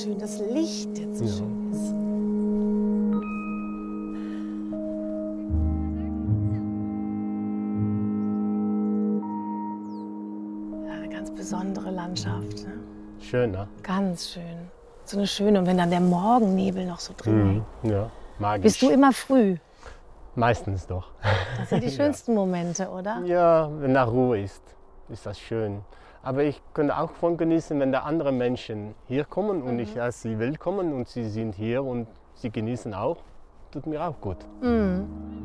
schön, das Licht jetzt so schön ist. Ja, eine ganz besondere Landschaft. Ne? Schön, ne? Ganz schön. So eine schöne. Und wenn dann der Morgennebel noch so drin ist. Ja, magisch. Bist du immer früh? Meistens doch. Das sind die schönsten Momente, oder? Ja, wenn da Ruhe ist das schön. Aber ich könnte auch von genießen, wenn da andere Menschen hier kommen und ich heiße sie willkommen und sie sind hier und sie genießen auch. Tut mir auch gut.